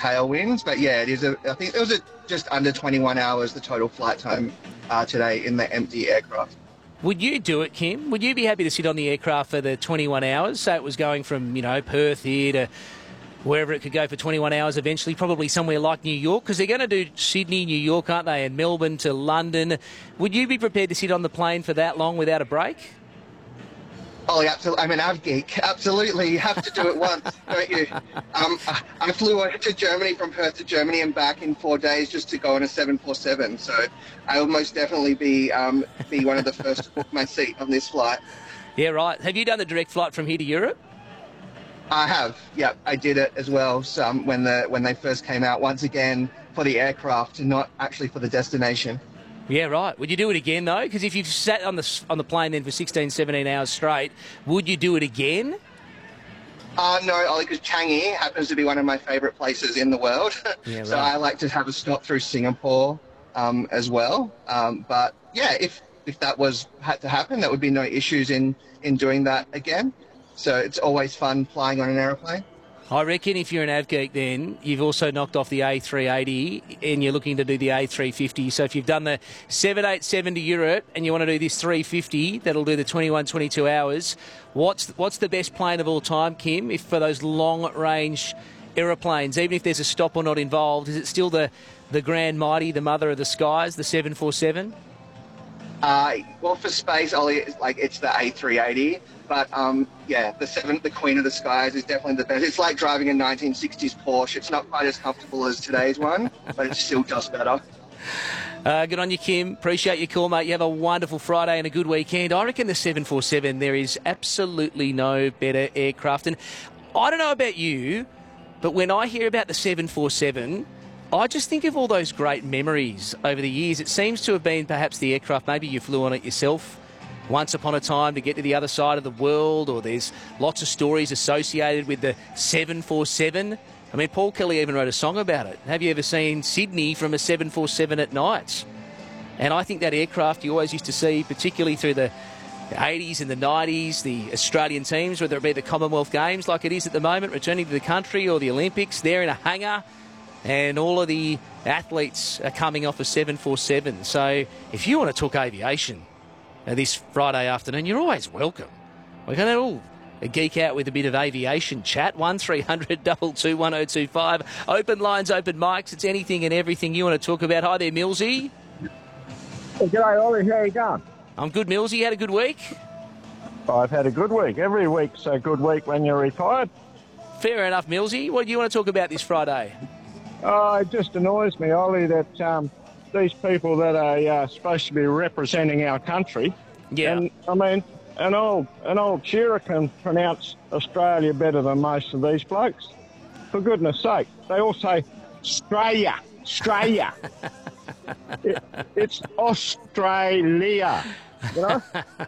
tailwinds. But yeah, I think it was just under 21 hours, the total flight time today in the empty aircraft. Would you do it, Kim? Would you be happy to sit on the aircraft for the 21 hours? So it was going from, Perth here to wherever it could go for 21 hours eventually, probably somewhere like New York, because they're going to do Sydney, New York, aren't they, and Melbourne to London. Would you be prepared to sit on the plane for that long without a break? Oh, absolutely. I'm an av geek. Absolutely. You have to do it once, don't you? I flew over to Germany, from Perth to Germany and back in 4 days just to go on a 747. So I will most definitely be one of the first to book my seat on this flight. Yeah, right. Have you done the direct flight from here to Europe? I have. Yeah, I did it as well. So, when they first came out, once again for the aircraft and not actually for the destination. Yeah, right. Would you do it again, though? Because if you've sat on the plane then for 16, 17 hours straight, would you do it again? No, Ollie, because Changi happens to be one of my favourite places in the world. Yeah, right. So I like to have a stop through Singapore as well. But yeah, if that had to happen, that would be no issues in doing that again. So it's always fun flying on an aeroplane. I reckon if you're an AvGeek then, you've also knocked off the A380 and you're looking to do the A350. So if you've done the 787 to Europe and you want to do this 350, that'll do the 21, 22 hours. What's the best plane of all time, Kim, if for those long-range aeroplanes, even if there's a stop or not involved, is it still the Grand Mighty, the mother of the skies, the 747? Well, for space, Ollie, it's the A380. But yeah, the Queen of the Skies is definitely the best. It's like driving a 1960s Porsche. It's not quite as comfortable as today's one, but it still does better. Good on you, Kim. Appreciate your call, mate. You have a wonderful Friday and a good weekend. I reckon the 747, there is absolutely no better aircraft. And I don't know about you, but when I hear about the 747, I just think of all those great memories over the years. It seems to have been perhaps the aircraft, maybe you flew on it yourself once upon a time to get to the other side of the world, or there's lots of stories associated with the 747. I mean, Paul Kelly even wrote a song about it. Have you ever seen Sydney from a 747 at night? And I think that aircraft you always used to see, particularly through the 80s and the 90s, the Australian teams, whether it be the Commonwealth Games like it is at the moment, returning to the country, or the Olympics, they're in a hangar. And all of the athletes are coming off a 747. So if you want to talk aviation this Friday afternoon, you're always welcome. We're going to all geek out with a bit of aviation chat. 1300 222 1025. Open lines, open mics. It's anything and everything you want to talk about. Hi there, Millsy. Well, g'day, Ollie. How you going? I'm good, Millsy. You had a good week? I've had a good week. Every week's a good week when you're retired. Fair enough, Millsy. What do you want to talk about this Friday? It just annoys me, Ollie, that these people that are supposed to be representing our country. Yeah. And, I mean, an old cheerer can pronounce Australia better than most of these blokes. For goodness sake. They all say, Australia. It's Australia, you know?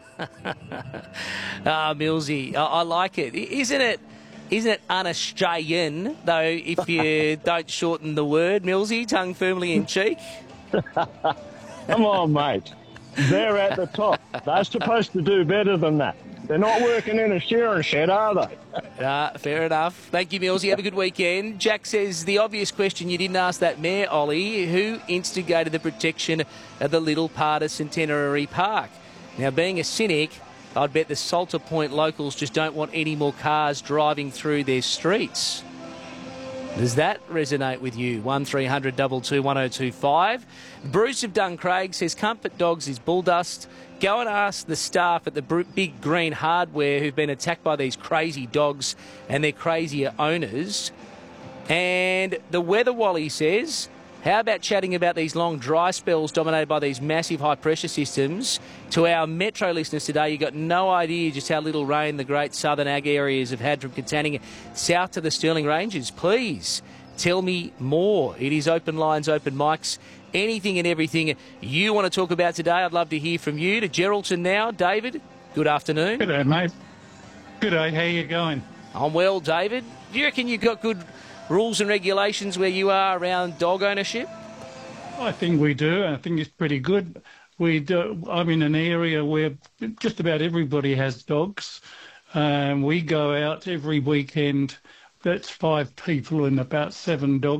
Millsy, I like it. Isn't it un-Australian, though, if you don't shorten the word, Millsy, tongue firmly in cheek? Come on, mate. They're at the top. They're supposed to do better than that. They're not working in a shearing shed, are they? Fair enough. Thank you, Millsy. Have a good weekend. Jack says, the obvious question you didn't ask that mayor, Ollie, who instigated the protection of the Little Parter Centenary Park? Now, being a cynic, I'd bet the Salter Point locals just don't want any more cars driving through their streets. Does that resonate with you? 1300 222 1025. Bruce of Duncraig says Comfort Dogs is bull dust. Go and ask the staff at the Big Green Hardware who've been attacked by these crazy dogs and their crazier owners. And the Weather Wally says, how about chatting about these long dry spells dominated by these massive high-pressure systems? To our metro listeners today, you got no idea just how little rain the great southern ag areas have had from Katanning south to the Stirling Ranges. Please tell me more. It is open lines, open mics, anything and everything you want to talk about today. I'd love to hear from you. To Geraldton now. David, good afternoon. Good day, mate. Good day. How you going? I'm well, David. Do you reckon you've got good rules and regulations where you are around dog ownership? I think we do. I think it's pretty good. I'm in an area where just about everybody has dogs. We go out every weekend. That's 5 people and about 7 dogs.